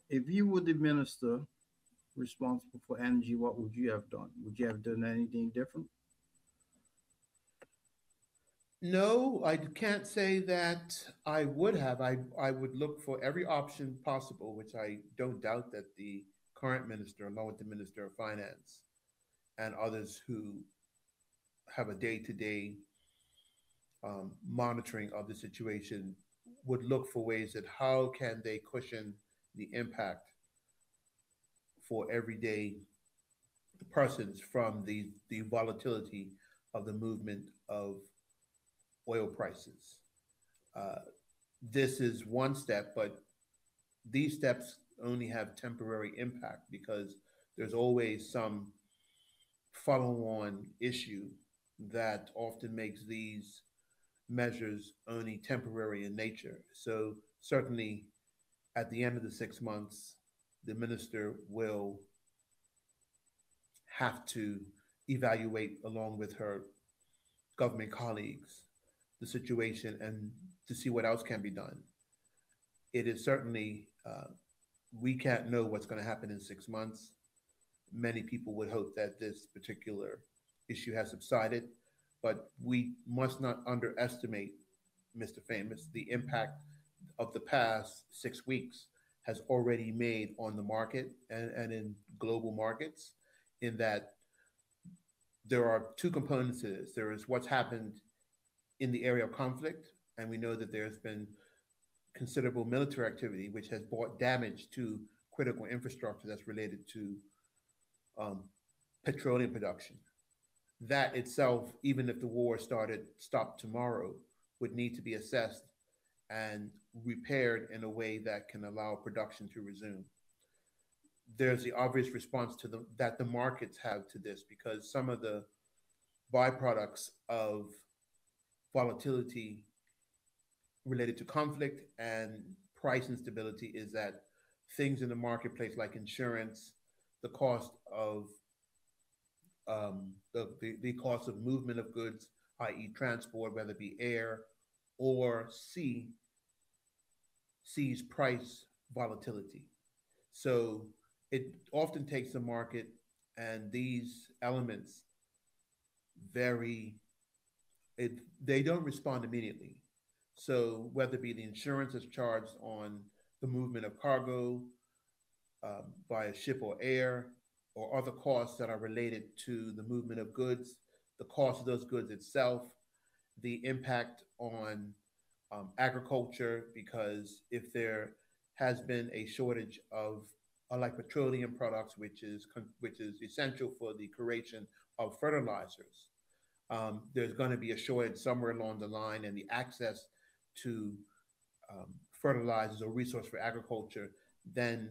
If you were the minister responsible for energy, what would you have done? Would you have done anything different? No, I can't say that I would have. I would look for every option possible, which I don't doubt that the current minister, along with the Minister of Finance and others who have a day-to-day monitoring of the situation, would look for ways that how can they cushion the impact for everyday persons from the volatility of the movement of oil prices. Uh, this is one step, but these steps only have temporary impact because there's always some follow on issue that often makes these measures only temporary in nature. So, certainly at the end of the 6 months, the minister will have to evaluate, along with her government colleagues, the situation and to see what else can be done. It is certainly, we can't know what's going to happen in 6 months. Many people would hope that this particular issue has subsided, but we must not underestimate, Mr. Famous, the impact of the past 6 weeks has already made on the market and in global markets, in that there are two components to this. There is what's happened in the area of conflict, and we know that there's been considerable military activity, which has brought damage to critical infrastructure that's related to um, petroleum production. That itself, even if the war stopped tomorrow, would need to be assessed and repaired in a way that can allow production to resume. There's the obvious response to that the markets have to this, because some of the byproducts of volatility related to conflict and price instability is that things in the marketplace like insurance, the cost of the cost of movement of goods, i.e., transport, whether it be air or sea, sees price volatility. So it often takes the market and these elements very, it, they don't respond immediately. So whether it be the insurance that's charged on the movement of cargo via ship or air, or other costs that are related to the movement of goods, the cost of those goods itself, the impact on agriculture, because if there has been a shortage of like petroleum products, which is essential for the creation of fertilizers, there's going to be a shortage somewhere along the line, and the access to fertilizers or resource for agriculture then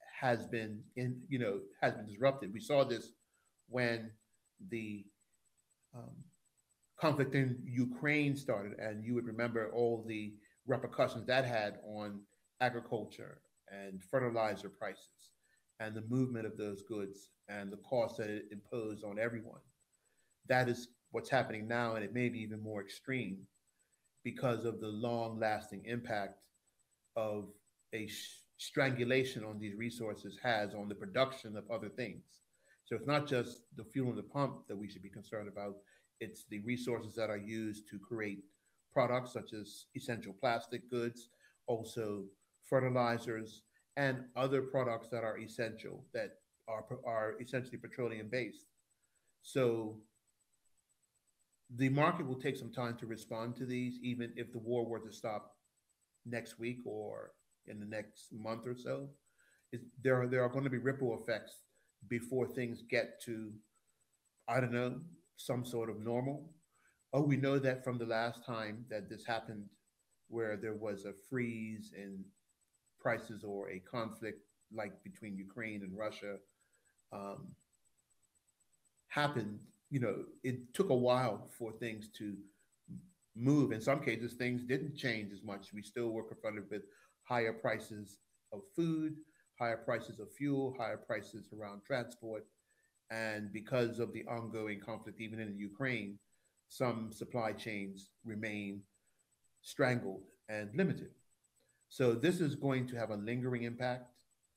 has been disrupted. We saw this when the um, conflict in Ukraine started, and you would remember all the repercussions that had on agriculture and fertilizer prices and the movement of those goods and the cost that it imposed on everyone. That is what's happening now, and it may be even more extreme because of the long lasting impact of a strangulation on these resources has on the production of other things. So it's not just the fuel in the pump that we should be concerned about, it's the resources that are used to create products such as essential plastic goods, also fertilizers, and other products that are essential that are essentially petroleum based. So the market will take some time to respond to these, even if the war were to stop next week or in the next month or so. There are going to be ripple effects before things get to, I don't know, some sort of normal. Oh, we know that from the last time that this happened, where there was a freeze in prices or a conflict like between Ukraine and Russia, um, happened. It took a while for things to move. In some cases, things didn't change as much. We still were confronted with higher prices of food, higher prices of fuel, higher prices around transport. And because of the ongoing conflict, even in Ukraine, some supply chains remain strangled and limited. So this is going to have a lingering impact.